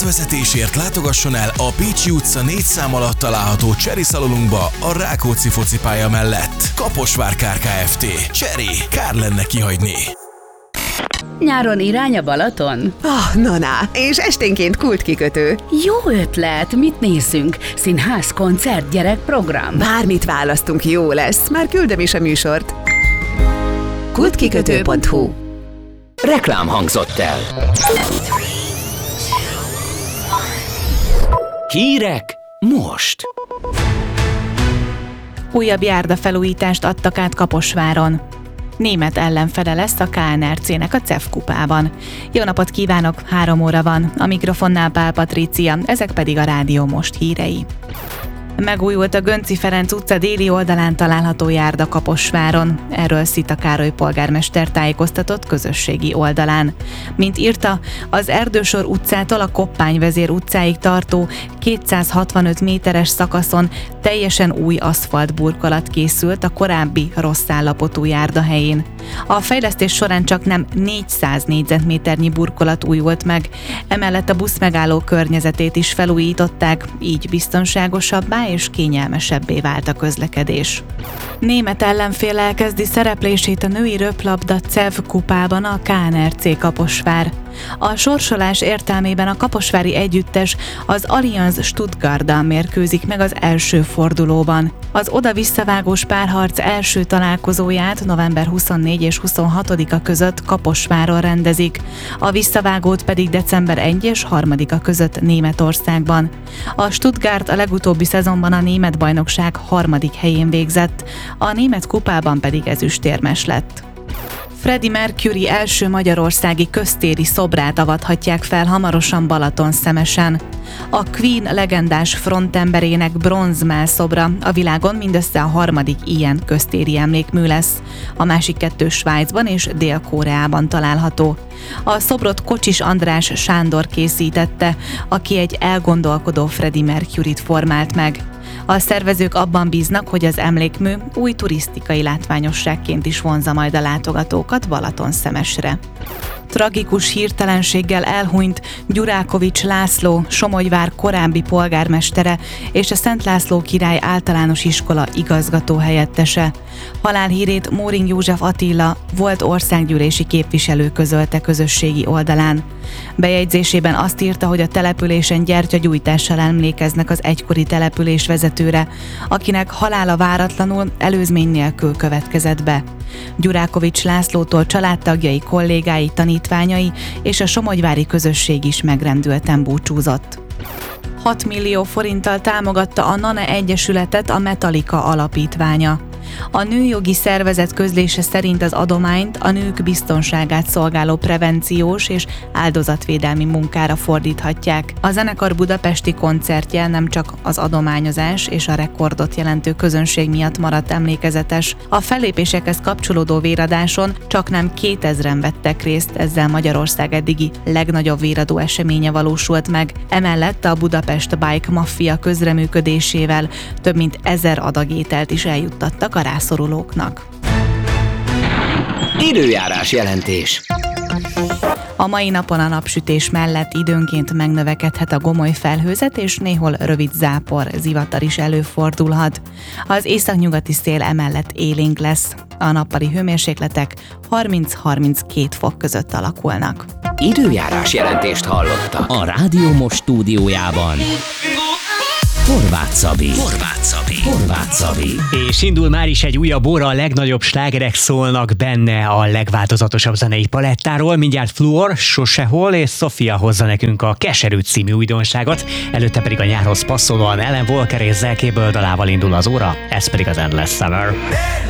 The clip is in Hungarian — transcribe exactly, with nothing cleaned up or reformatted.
Testvezetésért látogasson el a Pécsi utca négy szám alatt található Cseri szalonunkba a Rákóczi focipálya mellett. Kaposvár Kft. Cseri, kár lenne kihagyni. Nyáron irány a Balaton? Ah, na, na, és esténként kultkikötő. Jó ötlet, mit nézzünk? Színház, koncert, gyerekprogram? Bármit választunk, jó lesz, már küldöm is a műsort. kultkikötő pont hu Reklám hangzott el. Hírek most. Újabb járdafelújítást adtak át Kaposváron. Német ellenfele lesz a ká en er cé-nek a cé e ef kupában. Jó napot kívánok, három óra van. A mikrofonnál Pál Patrícia, ezek pedig a Rádió Most hírei. Megújult a Gönczi Ferenc utca déli oldalán található járda Kaposváron. Erről Szita Károly polgármester tájékoztatott közösségi oldalán. Mint írta, az Erdősor utcától a Koppányvezér utcáig tartó kétszázhatvanöt méteres szakaszon teljesen új aszfaltburkolat készült a korábbi rossz állapotú járda helyén. A fejlesztés során csak nem négyszáz négyzetméternyi burkolat újult meg, emellett a buszmegálló környezetét is felújították, így biztonságosabbá és kényelmesebbé vált a közlekedés. Német ellenfél elkezdi szereplését a női röplabda cé e ef kupában a ká en er cé Kaposvár. A sorsolás értelmében a kaposvári együttes az Allianz Stuttgarttal mérkőzik meg az első fordulóban. Az oda-visszavágós párharc első találkozóját november huszonnégyedike és huszonhatodika között Kaposváron rendezik, a visszavágót pedig december elsejétől és harmadika között Németországban. A Stuttgart a legutóbbi szezonban a német bajnokság harmadik helyén végzett, a német kupában pedig ezüstérmes lett. Freddie Mercury első magyarországi köztéri szobrát avathatják fel hamarosan Balatonszemesen. A Queen legendás frontemberének bronzmell szobra a világon mindössze a harmadik ilyen köztéri emlékmű lesz. A másik kettő Svájcban és Dél-Koreában található. A szobrot Kocsis András Sándor készítette, aki egy elgondolkodó Freddie Mercuryt formált meg. A szervezők abban bíznak, hogy az emlékmű új turisztikai látványosságként is vonzza majd a látogatókat Balatonszemesre. Tragikus hirtelenséggel elhunyt Gyurákovics László, Somogyvár korábbi polgármestere és a Szent László Király Általános Iskola igazgatóhelyettese. Halálhírét Móring József Attila, volt országgyűlési képviselő közölte közösségi oldalán. Bejegyzésében azt írta, hogy a településen gyertyagyújtással emlékeznek az egykori település vezetőre, akinek halála váratlanul, előzmény nélkül következett be. Gyurákovics Lászlótól családtagjai, kollégái, tanítványai és a somogyvári közösség is megrendülten búcsúzott. hat millió forinttal támogatta a NANE Egyesületet a Metallica alapítványa. A nőjogi szervezet közlése szerint az adományt a nők biztonságát szolgáló prevenciós és áldozatvédelmi munkára fordíthatják. A zenekar budapesti koncertje nem csak az adományozás és a rekordot jelentő közönség miatt maradt emlékezetes. A fellépésekhez kapcsolódó véradáson csaknem kétezren vettek részt, ezzel Magyarország eddigi legnagyobb véradó eseménye valósult meg. Emellett a Budapest Bike Mafia közreműködésével több mint ezer adag ételt is eljuttattak a rászorulóknak. Időjárás jelentés. A mai napon a napsütés mellett időnként megnövekedhet a gomoly felhőzet, és néhol rövid zápor, zivatar is előfordulhat. Az északnyugati szél emellett élénk lesz. A nappali hőmérsékletek harminc-harminckét fok között alakulnak. Időjárás jelentést hallottak a Rádió Most stúdiójában. Horváth Szabi. Horváth Szabi. Horváth Szabi. És indul már is egy újabb óra, a legnagyobb slágerek szólnak benne a legváltozatosabb zenei palettáról. Mindjárt Fluor, Sosehol és Sofia hozza nekünk a Keserű című újdonságot. Előtte pedig a nyárhoz passzolóan Ellen Walker és Zelké Böldalával indul az óra, ez pedig az Endless Summer.